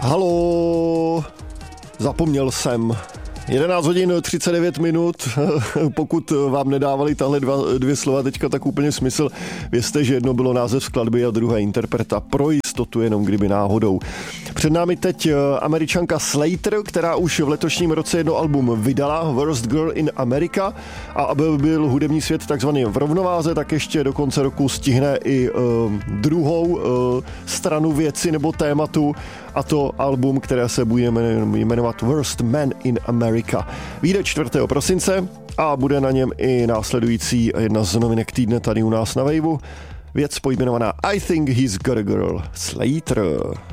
Halo, zapomněl jsem. 11 hodin 39 minut, pokud vám nedávali tahle dvě slova teďka tak úplně smysl, vězte, že jedno bylo název skladby a druhé interpreta, pro jistotu jenom kdyby náhodou. Před námi teď Američanka Slater, která už v letošním roce jedno album vydala, Worst Girl in America, a aby byl hudební svět takzvaný v rovnováze, tak ještě do konce roku stihne i druhou stranu věci nebo tématu, a to album, které se bude jmenovat Worst Man in America. Vyjde 4. prosince a bude na něm i následující jedna z novinek týdne tady u nás na Waveu. Věc pojmenovaná I Think He's Got a Girl, Slater.